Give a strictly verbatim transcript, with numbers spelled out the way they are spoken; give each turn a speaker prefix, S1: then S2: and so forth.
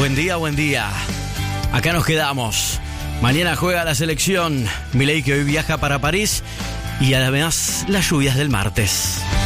S1: Buen día, buen día. Acá nos quedamos. Mañana juega la selección. Milei, que hoy viaja para París. Y además las lluvias del martes.